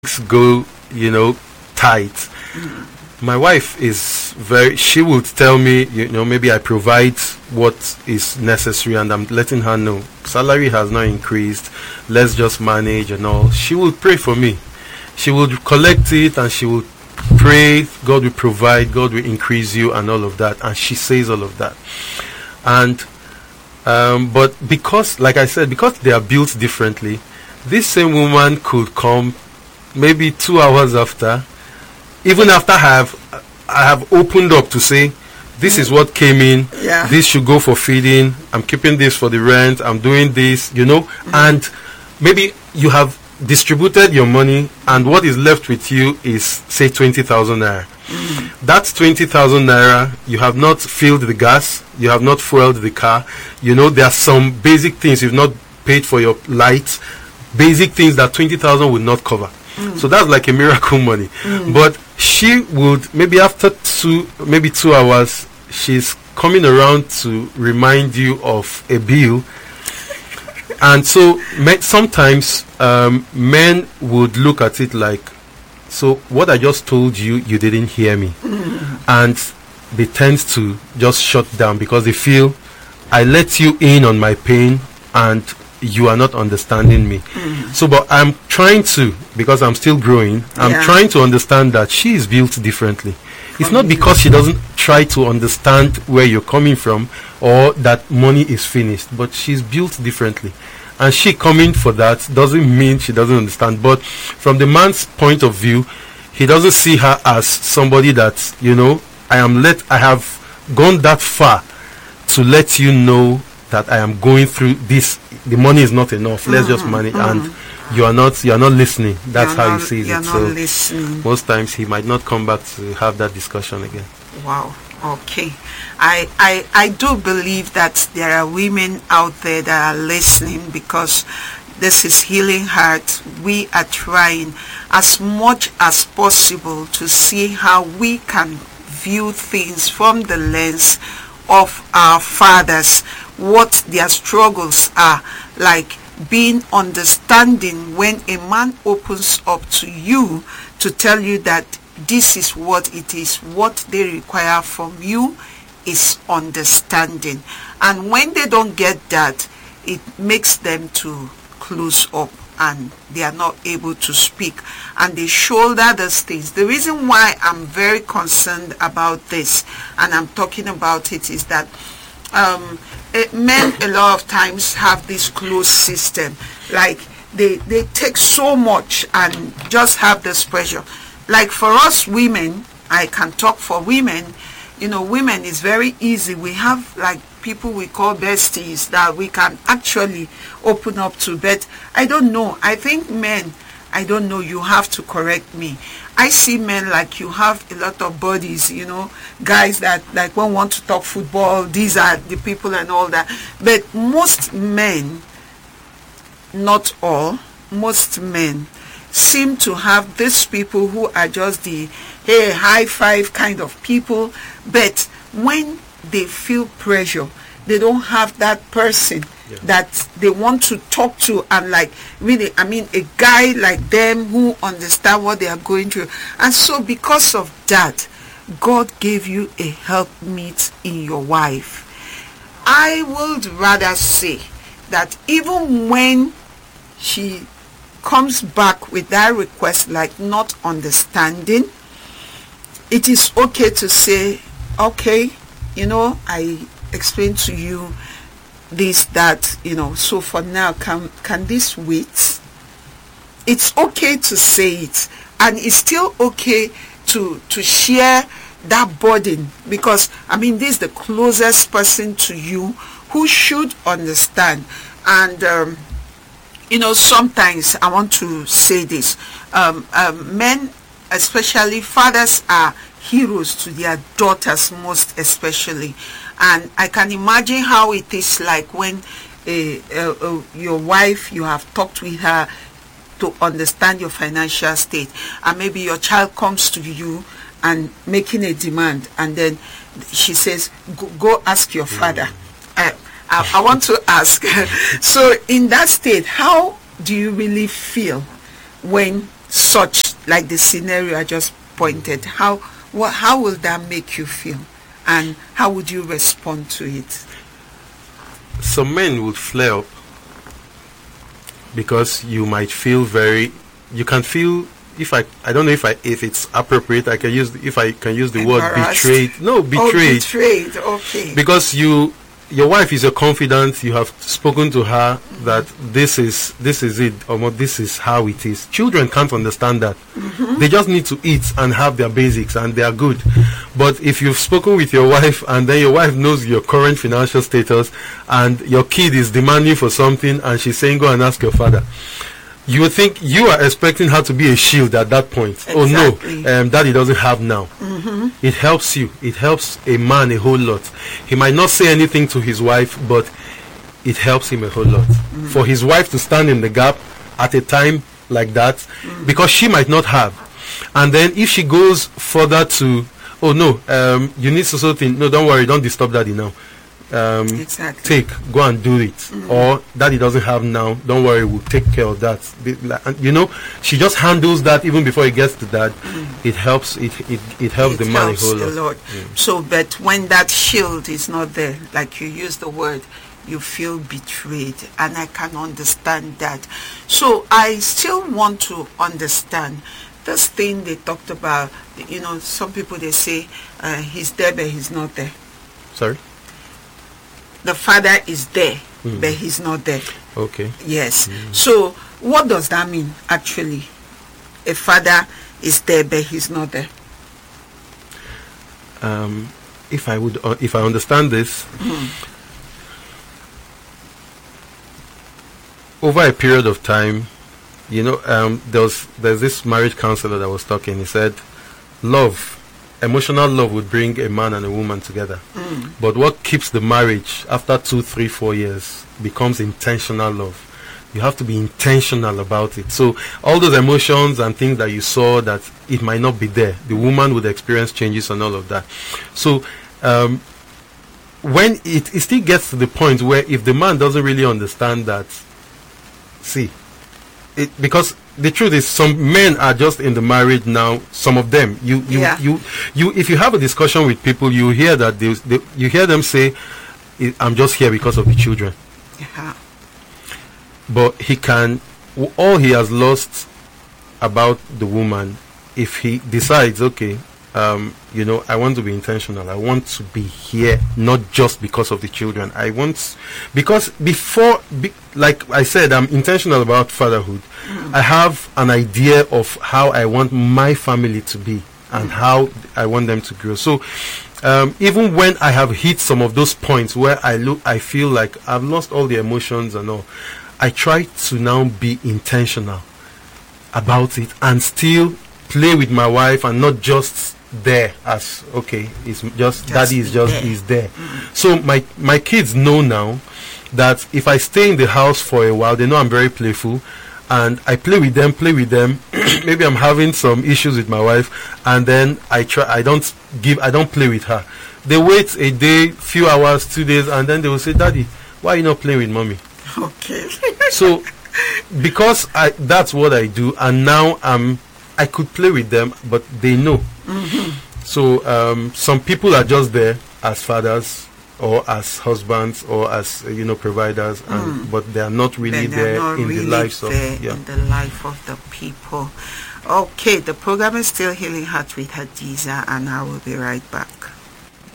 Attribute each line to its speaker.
Speaker 1: go, tight. My wife is she would tell me, maybe I provide what is necessary and I'm letting her know salary has not increased, let's just manage and all. She will pray for me. She will collect it and she will pray, God will provide, God will increase you and all of that. And she says all of that. And, but because, like I said, because they are built differently, this same woman could come maybe 2 hours after, even after I have opened up to say, this is what came in, this should go for feeding, I'm keeping this for the rent, I'm doing this, and maybe you have distributed your money and what is left with you is, say, 20,000 naira. That's 20,000 naira. You have not filled the gas, you have not fueled the car, there are some basic things. You've not paid for your lights, basic things that 20,000 would not cover. So that's like a miracle money. But she would, maybe after 2 hours, she's coming around to remind you of a bill. And so sometimes men would look at it like, so what I just told you, you didn't hear me. And they tend to just shut down because they feel, I let you in on my pain and you are not understanding me. So, but I'm trying to, because I'm still growing, I'm trying to understand that she is built differently. It's not because she doesn't try to understand where you're coming from or that money is finished, but she's built differently. And she coming for that doesn't mean she doesn't understand. But from the man's point of view, he doesn't see her as somebody that, I have gone that far to let you know that I am going through this. The money is not enough. Let's just manage. And you are not listening. That's how he sees it. So
Speaker 2: listening.
Speaker 1: Most times he might not come back to have that discussion again.
Speaker 2: Wow. Okay. I do believe that there are women out there that are listening, because this is Healing Heart. We are trying as much as possible to see how we can view things from the lens of our fathers, what their struggles are, like being understanding when a man opens up to you to tell you that this is what it is. What they require from you is understanding. And when they don't get that, it makes them to close up and they are not able to speak. And they shoulder those things. The reason why I'm very concerned about this, and I'm talking about it, is that men a lot of times have this closed system. Like they take so much and just have this pressure. Like for us women, I can talk for women, women is very easy. We have like people we call besties that we can actually open up to. But I don't know. I think men, I don't know, you have to correct me. I see men like you have a lot of buddies, guys that like when want to talk football, these are the people and all that. But most men, not all, most men seem to have these people who are just the high five kind of people, but when they feel pressure, they don't have that person that they want to talk to, and like really, a guy like them who understand what they are going through. And so because of that, God gave you a helpmeet in your wife. I would rather say that even when she comes back with that request, like not understanding, it is okay to say, okay, I explained to you this, that, so for now, can this wait? It's okay to say it, and it's still okay to share that burden, because this is the closest person to you who should understand. And sometimes I want to say this, men, especially fathers, are heroes to their daughters, most especially. And I can imagine how it is like when your wife, you have talked with her to understand your financial state, and maybe your child comes to you and making a demand, and then she says, go ask your father. I want to ask, so in that state, how do you really feel when such like the scenario I just pointed, how will that make you feel, and how would you respond to it?
Speaker 1: Some men would flare up because you might feel you can feel, if I don't know if it's appropriate, I can use the word betrayed. No, betrayed.
Speaker 2: Oh, betrayed. Okay.
Speaker 1: Because your wife is a confidant. You have spoken to her that this is it, or this is how it is. Children can't understand that. They just need to eat and have their basics, and they are good. But if you've spoken with your wife, and then your wife knows your current financial status, and your kid is demanding for something, and she's saying, "Go and ask your father," you would think you are expecting her to be a shield at that point.
Speaker 2: Exactly.
Speaker 1: Oh no, daddy doesn't have now. It helps you. It helps a man a whole lot. He might not say anything to his wife, but it helps him a whole lot. For his wife to stand in the gap at a time like that, because she might not have. And then if she goes further to, oh no, you need so thing. No, don't worry, don't disturb daddy now.
Speaker 2: Exactly.
Speaker 1: Go and do it. Or daddy doesn't have now, don't worry, we'll take care of that. She just handles that even before it gets to that. It helps the man a whole lot.
Speaker 2: So but when that shield is not there, like you use the word, you feel betrayed, and I can understand that. So I still want to understand this thing they talked about. Some people, they say he's there but he's not there.
Speaker 1: Sorry?
Speaker 2: The father is there, but he's not there.
Speaker 1: Okay.
Speaker 2: Yes. So what does that mean, actually? A father is there, but he's not there.
Speaker 1: If I understand this, over a period of time, there's this marriage counselor that was talking. He said, emotional love would bring a man and a woman together. But what keeps the marriage after 2, 3, 4 years becomes intentional love. You have to be intentional about it. So all those emotions and things that you saw that it might not be there, the woman would experience changes and all of that. So when it still gets to the point where if the man doesn't really understand that, because the truth is, some men are just in the marriage now. Some of them, if you have a discussion with people, you hear that you hear them say, "I'm just here because of the children."
Speaker 2: Yeah.
Speaker 1: But all he has lost about the woman, if he decides, okay, I want to be intentional. I want to be here, not just because of the children. Because like I said, I'm intentional about fatherhood. I have an idea of how I want my family to be and how I want them to grow. So even when I have hit some of those points where I feel like I've lost all the emotions and all, I try to now be intentional about it and still play with my wife and not just there as, okay, it's just daddy is there. So my kids know now that if I stay in the house for a while, they know I'm very playful, and I play with them. Maybe I'm having some issues with my wife, and then I don't play with her. They wait a day, few hours, 2 days, and then they will say, "Daddy, why are you not playing with mommy?"
Speaker 2: Okay.
Speaker 1: So because that's what I do, and now I could play with them, but they know. So some people are just there as fathers or as husbands or as providers, but they are not really there in the lives of
Speaker 2: in the life of the people. Okay, the program is still Healing Heart with Hadiza, and I will be right back.